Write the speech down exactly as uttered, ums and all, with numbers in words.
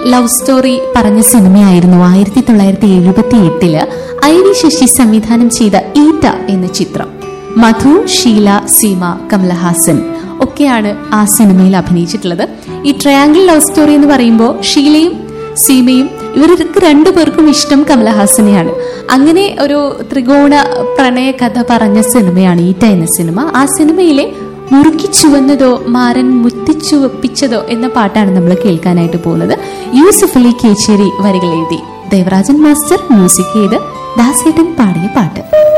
Love story പറഞ്ഞ സിനിമയായിരുന്നു ആയിരത്തി തൊള്ളായിരത്തി എഴുപത്തി എട്ടില് ഐ വി ശശി സംവിധാനം ചെയ്ത ഈറ്റ എന്ന ചിത്രം. മധു, ഷീല, സീമ, കമലഹാസൻ ഒക്കെയാണ് ആ സിനിമയിൽ അഭിനയിച്ചിട്ടുള്ളത്. ഈ ട്രയാങ്കിൾ ലവ് സ്റ്റോറി എന്ന് പറയുമ്പോൾ ഷീലയും സീമയും ഇവർക്ക് രണ്ടുപേർക്കും ഇഷ്ടം കമലഹാസനെയാണ്. അങ്ങനെ ഒരു ത്രികോണ പ്രണയ കഥ പറഞ്ഞ സിനിമയാണ് ഈറ്റ എന്ന സിനിമ. ആ സിനിമയിലെ മുറുക്കി ചുവന്നതോ മാരൻ മുത്തിച്ചുവപ്പിച്ചതോ എന്ന പാട്ടാണ് നമ്മൾ കേൾക്കാനായിട്ട് പോകുന്നത്. യൂസഫ് അലി കേച്ചേരി വരികൾ എഴുതി, ദേവരാജൻ മാസ്റ്റർ മ്യൂസിക് ചെയ്ത് ദാസേട്ടൻ പാടിയ പാട്ട്.